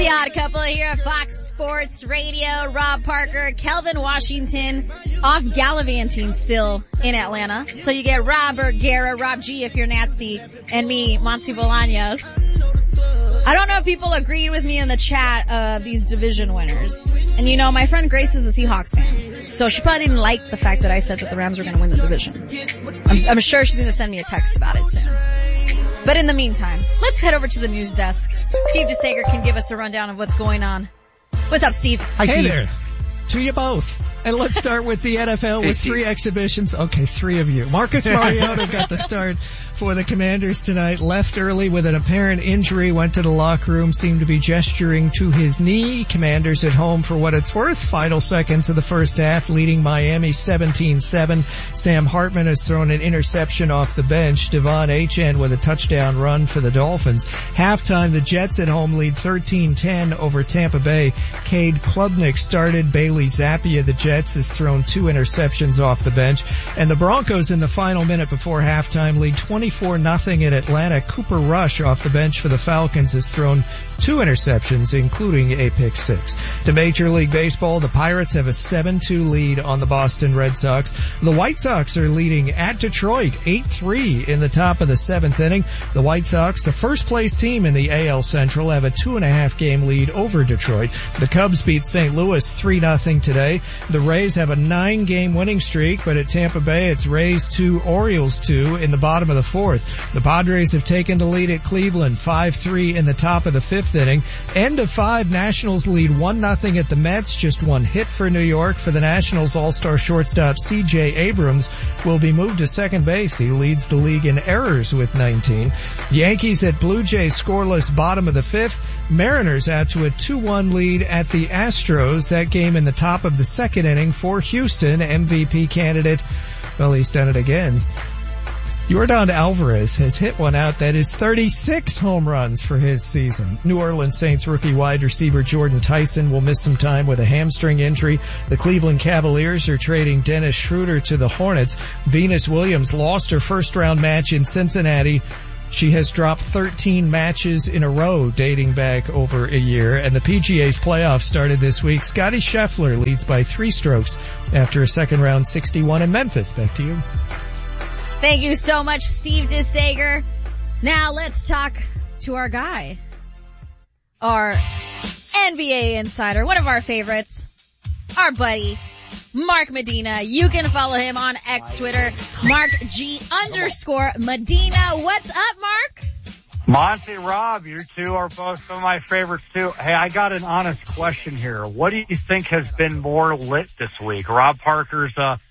The Odd Couple here at Fox Sports Radio. Rob Parker, Kelvin Washington, off gallivanting still in Atlanta. So you get Robert Guerra, Rob G if you're nasty, and me, Monty Bolaños. I don't know if people agreed with me in the chat of these division winners. And you know, my friend Grace is a Seahawks fan. So she probably didn't like the fact that I said that the Rams were going to win the division. I'm sure she's going to send me a text about it soon. But in the meantime, let's head over to the news desk. Steve DeSager can give us a rundown of what's going on. What's up, Steve? Hi, Steve. Hey there. To you both. And let's start with the NFL with 3 exhibitions. Okay, 3 of you. Marcus Mariota got the start for the Commanders tonight. Left early with an apparent injury. Went to the locker room. Seemed to be gesturing to his knee. Commanders at home for what it's worth. Final seconds of the first half, leading Miami 17-7. Sam Hartman has thrown an interception off the bench. Devon Achane with a touchdown run for the Dolphins. Halftime, the Jets at home lead 13-10 over Tampa Bay. Cade Klubnik started. Bailey Zappi of the Jets has thrown 2 interceptions off the bench. And the Broncos in the final minute before halftime lead 24-0 at Atlanta. Cooper Rush off the bench for the Falcons has thrown 2 interceptions, including a pick 6. To Major League Baseball, the Pirates have a 7-2 lead on the Boston Red Sox. The White Sox are leading at Detroit 8-3 in the top of the 7th inning. The White Sox, the first place team in the AL Central, have a 2.5 game lead over Detroit. The Cubs beat St. Louis 3-0 today. The Rays have a 9-game winning streak, but at Tampa Bay it's Rays 2, Orioles 2 in the bottom of the 4th. The Padres have taken the lead at Cleveland 5-3 in the top of the 5th inning. End of 5, Nationals lead 1-0 at the Mets. Just 1 hit for New York. For the Nationals, all-star shortstop C.J. Abrams will be moved to second base. He leads the league in errors with 19. Yankees at Blue Jays scoreless bottom of the 5th. Mariners out to a 2-1 lead at the Astros. That game in the top of the 2nd inning for Houston. MVP candidate, well, he's done it again. Yordan Alvarez has hit one out. That is 36 home runs for his season. New Orleans Saints rookie wide receiver Jordan Tyson will miss some time with a hamstring injury. The Cleveland Cavaliers are trading Dennis Schroeder to the Hornets. Venus Williams lost her first-round match in Cincinnati. She has dropped 13 matches in a row dating back over a year. And the PGA's playoffs started this week. Scottie Scheffler leads by 3 strokes after a second-round 61 in Memphis. Back to you. Thank you so much, Steve DeSager. Now let's talk to our guy, our NBA insider, one of our favorites, our buddy, Mark Medina. You can follow him on X Twitter, MarkG_Medina. What's up, Mark? Monty, Rob, you two are both some of my favorites too. Hey, I got an honest question here. What do you think has been more lit this week? Rob Parker's